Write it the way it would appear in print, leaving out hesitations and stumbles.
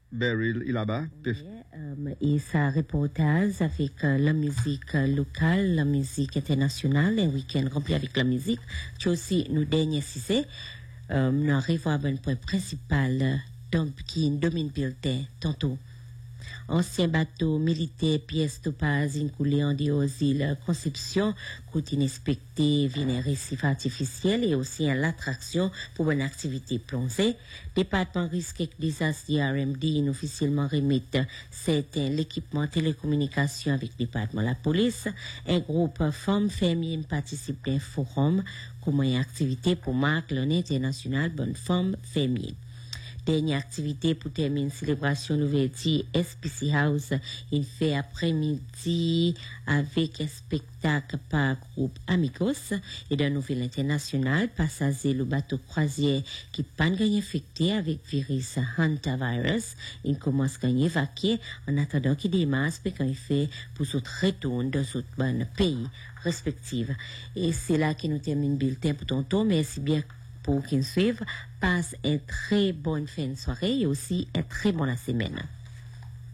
Beryl Ilaba. Et sa reportage avec la musique locale, la musique internationale, un week-end rempli avec la musique. Tu aussi, nous derniers six nous arrivons à un point principal qui domine le bulletin tantôt. Ancien bateau militaire pièce topaz coulé en île Conception, coûte inexpecté, vient récif artificiel et aussi à l'attraction pour une activité plongée. Département risque et désastre RMD officiellement remette certains l'équipement télécommunication avec le département la police. Un groupe femmes féminines participe à un forum comme une activité pour marquer l'année internationale bonne femme féminine. Dernière activité pour terminer une célébration l'ouverture SPC House une fait après-midi avec un spectacle par groupe Amigos et d'un nouvel international passager le bateau croisière qui pas gagné infecté avec virus hantavirus il commence à gagner évacuer en attendant qu'il démarre quand il fait pour se retourner dans ce pays respectifs et c'est là que nous terminons le bulletin pour tantôt merci bien pour qu'ils suivent, passe une très bonne fin de soirée et aussi une très bonne semaine.